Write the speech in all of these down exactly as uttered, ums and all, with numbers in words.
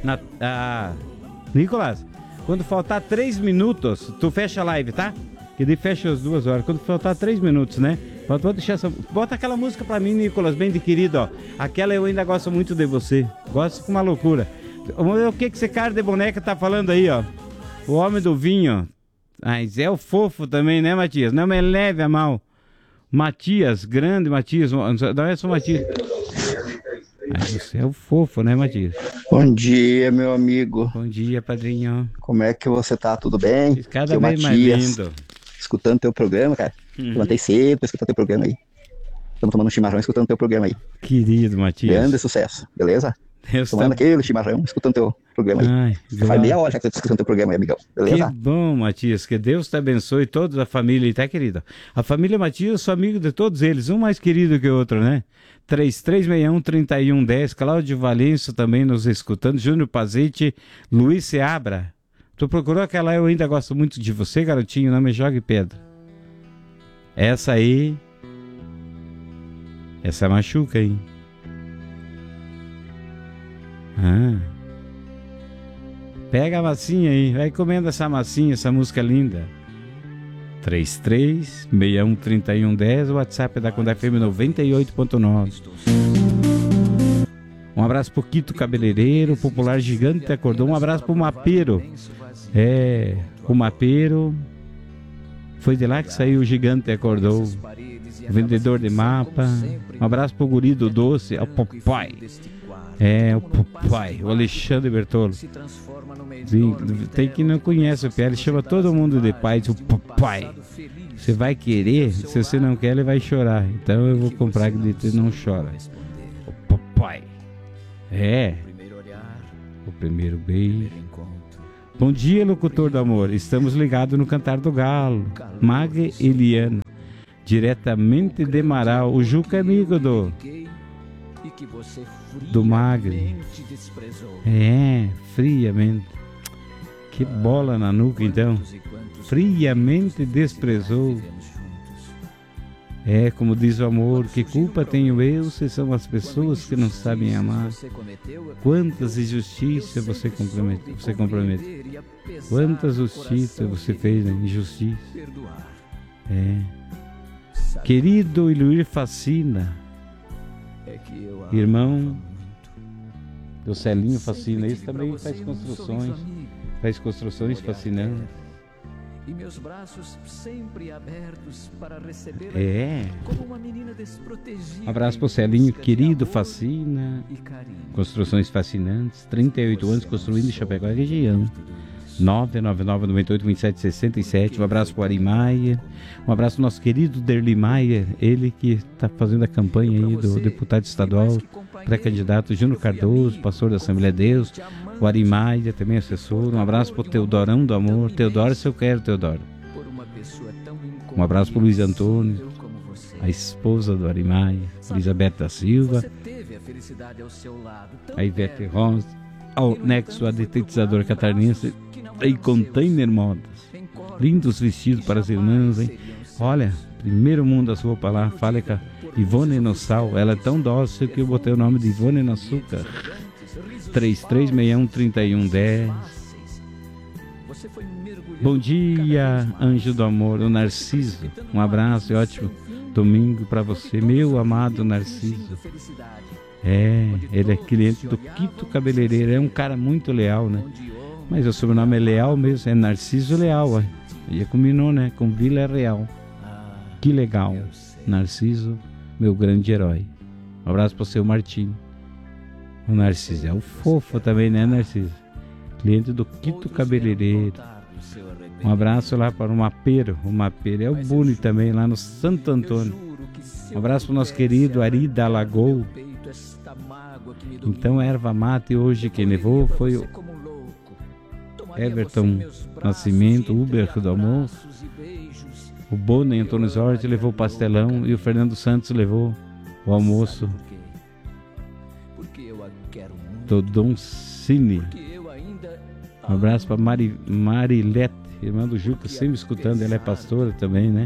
Na, ah, Nicolas, quando faltar três minutos, tu fecha a live, tá? Que daí fecha as duas horas. Quando faltar três minutos, né? Pode deixar essa... Bota aquela música pra mim, Nicolas, bem de querido, ó. Aquela eu ainda gosto muito de você. Gosto com uma loucura. Vamos ver o que que esse cara de boneca tá falando aí, ó. O homem do vinho. Mas é o fofo também, né, Matias? Não me leve a mal. Matias, grande Matias. Não é só Matias. Ai, você é o fofo, né, Matias? Bom dia, meu amigo. Bom dia, padrinho. Como é que você tá? Tudo bem? Cada Aqui é o vez mais Matias, lindo. escutando teu programa, cara. Uhum. Levantei cedo pra escutar teu programa aí. Estamos tomando um chimarrão escutando teu programa aí. Querido Matias. Grande sucesso, beleza? Deus Tomando tá... aquele chimarrão, escutando teu programa aí. Ai, Já faz meia hora já que eu tô escutando teu programa aí, amigão. Beleza? Que bom, Matias. Que Deus te abençoe toda a família, tá, querida? A família Matias, sou amigo de todos eles, um mais querido que o outro, né? três três seis um, três um um zero, Cláudio Valenço também nos escutando, Júnior Pazete, Luiz Seabra. Tu procurou aquela Eu Ainda Gosto Muito de Você, garotinho? Não me jogue pedra. Essa aí... Essa machuca, hein? Ah. Pega a massinha aí, vai comendo essa massinha, essa música linda. três três seis um, três um um zero, o WhatsApp é da Conda F M noventa e oito ponto nove. Um abraço pro Quito Cabeleireiro, Popular Gigante acordou. Um abraço pro Mapeiro. É, o Mapeiro. Foi de lá que saiu o Gigante acordou. O vendedor de mapa. Um abraço pro Guri do Doce, é o Papai. É, o Papai, o Alexandre Bertolo. Sim, tem que não conhece o P L, chama todo mundo de pai, o Papai. Você vai querer, se você não quer, ele vai chorar. Então eu vou comprar que ele não chora. O Papai. É. O primeiro beijo. Bom dia, locutor do amor. Estamos ligados no Cantar do Galo. Maga Eliana. Diretamente de Marau. O Juca é amigo do... do Magre. É, friamente. Que bola na nuca, então. Friamente desprezou. É, como diz o amor, que culpa tenho eu se são as pessoas que não sabem amar. Quantas injustiças você comprometeu, você comprometeu. Quantas justiças você fez, né? Injustiça. É. Querido Iluir Facina. Irmão do Celinho Facina, esse também faz construções, faz construções fascinantes. E meus braços sempre abertos para receber. É. Como uma menina desprotegida. Um abraço pro Celinho, querido Facina. Construções fascinantes, trinta e oito anos construindo em Chapecó região. nove nove nove, nove oito, dois sete seis sete. Um abraço para o Ari Maia. Um abraço ao nosso querido Derli Maia, ele que está fazendo a campanha aí do deputado estadual, pré-candidato Júnior Cardoso, pastor da Assembleia de Deus. O Ari Maia, também assessor. Um abraço para o Teodorão do Amor. Teodoro, se eu quero, Teodoro. Um abraço para o Luiz Antônio, a esposa do Ari Maia, Elizabeth da Silva. A Ivete Rosa, ao Nexo, a detetizadora catarinense. Em Container Modas. Lindos vestidos para as irmãs, hein? Olha, primeiro mundo as roupas lá. Fala com a Ivone Nossal. Ela é tão dócil que eu botei o nome de Ivone no Açúcar. três três seis um, três um um zero. Bom dia, anjo do amor, o Narciso. Um abraço e ótimo domingo para você, meu amado Narciso. É, ele é cliente do Quito Cabeleireiro. É um cara muito leal, né? Mas o sobrenome é Leal mesmo, é Narciso Leal. E combinou, né? Com Vila Real. Que legal. Narciso, meu grande herói. Um abraço para o seu Martinho. O Narciso é o fofo também, né, Narciso? Cliente do Quito Cabeleireiro. Um abraço lá para o Mapeiro. O Mapeiro é o Buni também, lá no Santo Antônio. Um abraço para o nosso querido Ari da Lagoa. Então, erva mate hoje quem levou foi o Everton Nascimento, Uber do almoço. O Boni Antônio Zorte levou o pastelão e o Fernando Santos levou o almoço do Dom Cine. Um abraço para Mari, Marilete, irmã do Juca, sempre escutando. Ela é pastora também, né?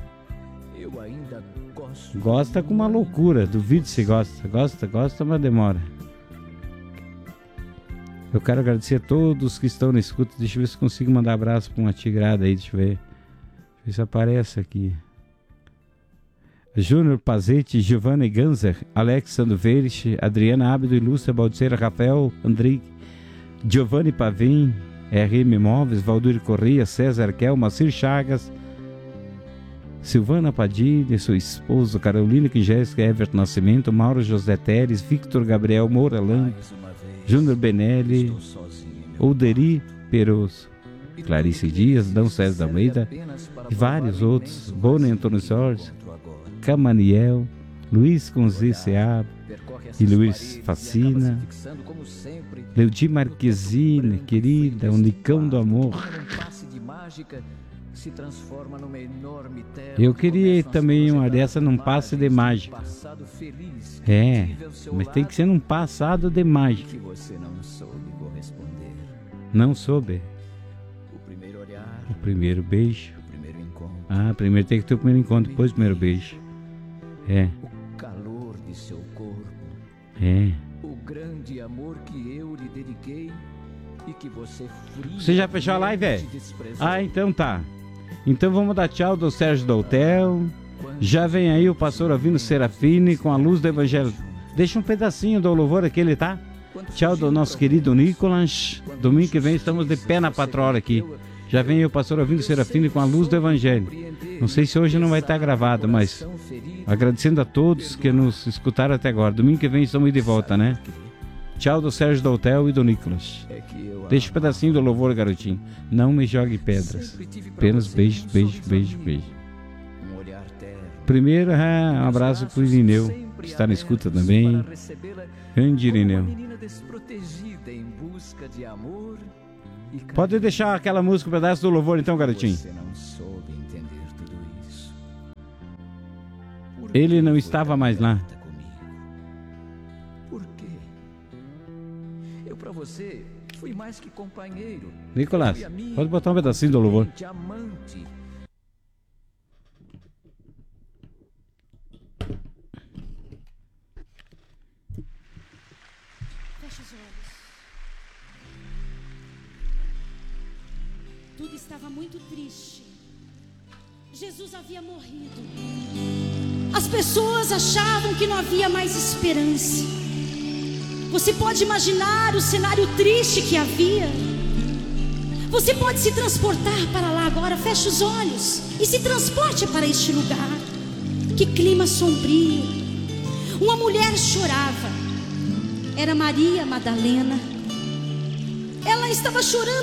Gosta com uma loucura, duvido se gosta. Gosta, gosta, mas demora. Eu quero agradecer a todos que estão na escuta. Deixa eu ver se consigo mandar abraço para uma tigrada aí. Deixa eu ver. Deixa eu ver se aparece aqui. Júnior Pazetti, Giovanni Ganzer, Alex Sandoveres, Adriana Ábido, Ilustra Baldiceira, Rafael Andrigue, Giovanni Pavim, R M Imóveis, Valdir Corrêa, César Kel, Macir Chagas, Silvana Padilha, sua esposa, Carolina Quingésica, Everton Nascimento, Mauro José Teres, Victor Gabriel Moura Lang, Júnior Benelli, Olderi Peroso, Clarice Dias, Dão César da Almeida e vários outros, Boni Antônio Jorge, Camaniel, Luiz Conzeceab e Luiz Facina, Leudi Marquezine, querida, o Nicão do Amor. Eu queria também uma dessa num passe de mágica. É, mas tem que ser num passado de mágica. Não soube. O primeiro beijo. Ah, primeiro tem que ter o primeiro encontro, depois o primeiro beijo. É. O calor de seu corpo. É. O grande amor que eu lhe dediquei e que você fria. Você já fechou a live, é? Ah, então tá. Então vamos dar tchau do Sérgio Doutel. Já vem aí o pastor Avino Serafine com a luz do Evangelho. Deixa um pedacinho do louvor aquele, tá? Tchau do nosso querido Nicolas. Domingo que vem estamos de pé na patrola aqui. Já vem aí o pastor Avino Serafine com a luz do Evangelho. Não sei se hoje não vai estar gravado, mas agradecendo a todos que nos escutaram até agora. Domingo que vem estamos de volta, né? Tchau do Sérgio Doutel e do Nicolas. Deixa um pedacinho do louvor, garotinho. Não me jogue pedras. Apenas beijos, beijos, beijos, beijos. Primeiro, ah, um abraço pro Irineu, que está na escuta também. Grande Irineu. Pode deixar aquela música, um pedaço do louvor então, garotinho. Ele não estava mais lá. Por quê? Eu pra você fui mais que companheiro. Nicolás, pode botar um pedacinho do louvor. Amante. Feche os olhos. Tudo estava muito triste. Jesus havia morrido. As pessoas achavam que não havia mais esperança. Você pode imaginar o cenário triste que havia. Você pode se transportar para lá agora. Feche os olhos e se transporte para este lugar. Que clima sombrio. Uma mulher chorava. Era Maria Madalena. Ela estava chorando